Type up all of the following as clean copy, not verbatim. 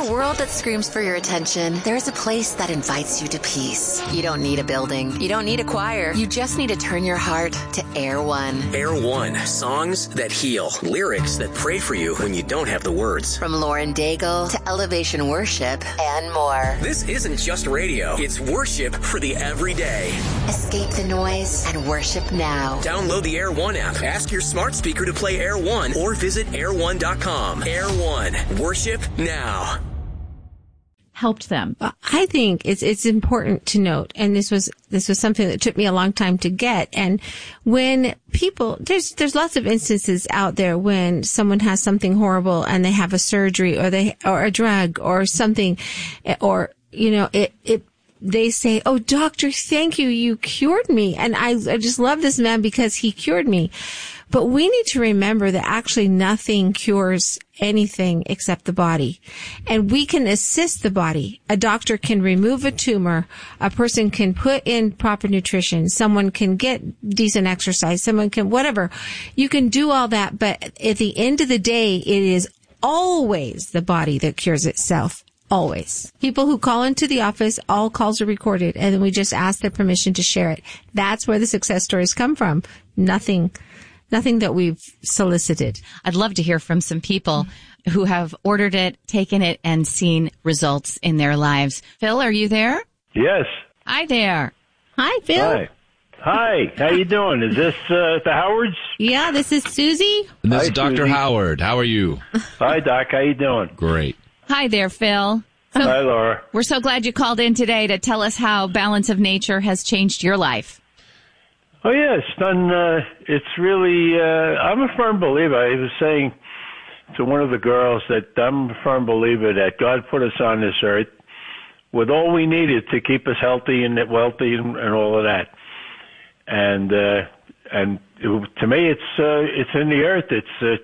a world that screams for your attention, there's a place that invites you to peace. You don't need a building. You don't need a choir. You just need to turn your heart to Air One. Air One. Songs that heal. Lyrics that pray for you when you don't have the words. From Lauren Daigle to Elevation Worship and more. This isn't just radio. It's worship for the everyday. Escape the noise and worship now. Download the Air One app. Ask your smart speaker to play Air One or visit air1.com. Air One. Worship now. Helped them. I think it's important to note, and this was something that took me a long time to get. And when people, there's lots of instances out there when someone has something horrible and they have a surgery or a drug or something, or they say, "Oh, doctor, thank you, you cured me," and I just love this man because he cured me. But we need to remember that actually nothing cures anything except the body. And we can assist the body. A doctor can remove a tumor. A person can put in proper nutrition. Someone can get decent exercise. Someone can, whatever. You can do all that. But at the end of the day, it is always the body that cures itself. Always. People who call into the office, all calls are recorded. And then we just ask their permission to share it. That's where the success stories come from. Nothing that we've solicited. I'd love to hear from some people who have ordered it, taken it, and seen results in their lives. Phil, are you there? Yes. Hi there. Hi, Phil. Hi. How you doing? Is this the Howards? Yeah, this is Susie. And this Hi, is Dr. Susie. Howard. How are you? Hi, Doc. How you doing? Great. Hi there, Phil. So, Hi, Laura. we're so glad you called in today to tell us how Balance of Nature has changed your life. Oh, yeah, it's done. It's really, I'm a firm believer. I was saying to one of the girls that I'm a firm believer that God put us on this earth with all we needed to keep us healthy and wealthy and all of that. And to me, it's in the earth. It's,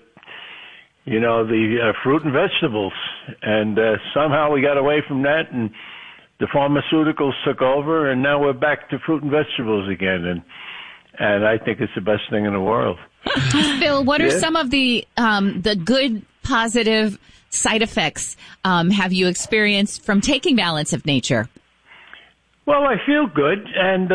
the fruit and vegetables. And somehow we got away from that, and the pharmaceuticals took over, and now we're back to fruit and vegetables again. And I think it's the best thing in the world. Phil, what are some of the good, positive side effects have you experienced from taking Balance of Nature? Well, I feel good. And,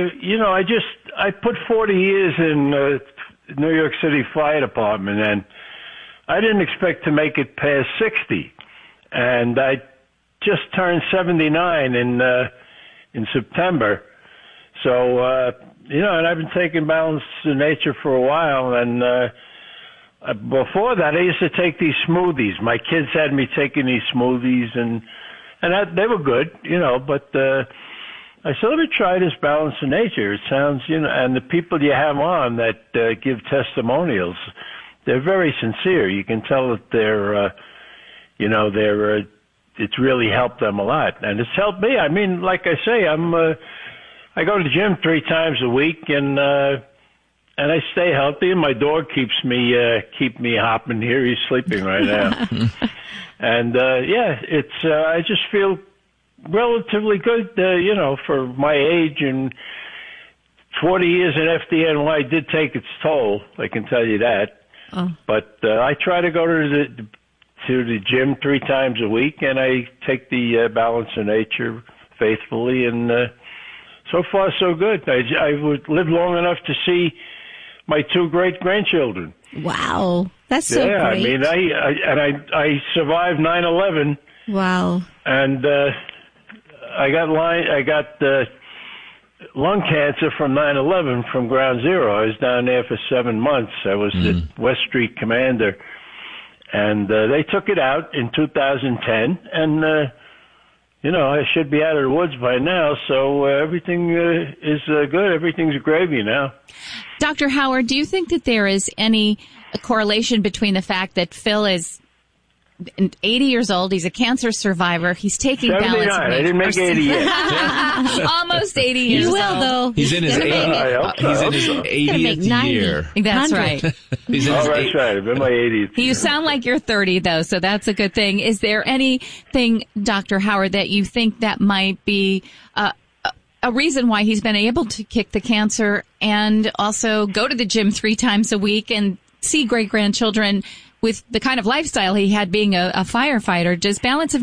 I put 40 years in New York City Fire Department, and I didn't expect to make it past 60. And I just turned 79 in September. So, and I've been taking Balance of Nature for a while, and before that, I used to take these smoothies. My kids had me taking these smoothies, and they were good, but I said, let me try this Balance of Nature. It sounds, and the people you have on that give testimonials, they're very sincere. You can tell that they're it's really helped them a lot, and it's helped me. I mean, like I say, I go to the gym 3 times a week, and I stay healthy. And my dog keeps me hopping here. He's sleeping right now, and it's I just feel relatively good, for my age, and 40 years at FDNY did take its toll. I can tell you that. Oh. But I try to go to the gym 3 times a week, and I take the Balance of Nature faithfully, and so far so good. I would live long enough to see my 2 great-grandchildren. Wow, that's so great. Yeah, I mean, I survived 9/11. Wow. And I got lung cancer from 9/11 from Ground Zero. I was down there for 7 months. I was the West Street commander, and they took it out in 2010. And I should be out of the woods by now. So everything is good. Everything's gravy now. Dr. Howard, do you think that there is any correlation between the fact that Phil is 80 years old, he's a cancer survivor, he's taking Balance of Nature. I didn't make 80 yet. Almost 80 years old. You will, though. He's in his 80th year. That's right. That's right. I've been my 80th. You sound like you're 30, though, so that's a good thing. Is there anything, Dr. Howard, that you think that might be a reason why he's been able to kick the cancer and also go to the gym 3 times a week and see great-grandchildren with the kind of lifestyle he had being a firefighter? Does Balance of